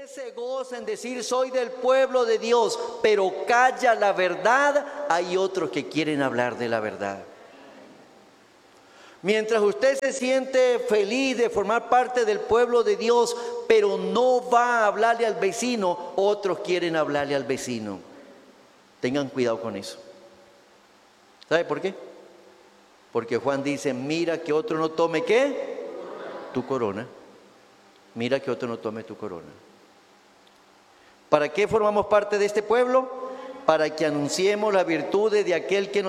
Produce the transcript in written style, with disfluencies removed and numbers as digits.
se goza en decir soy del pueblo de Dios, pero calla la verdad, hay otros que quieren hablar de la verdad. Mientras usted se siente feliz de formar parte del pueblo de Dios, pero no va a hablarle al vecino, otros quieren hablarle al vecino. Tengan cuidado con eso. ¿Sabe por qué? Porque Juan dice, mira que otro no tome, ¿qué? Tu corona. Mira que otro no tome tu corona. ¿Para qué formamos parte de este pueblo? Para que anunciemos las virtudes de aquel que nos